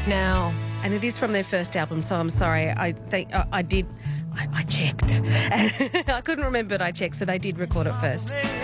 now. And it is from their first album, so I'm sorry. I checked. I couldn't remember, but I checked, so they did record it first.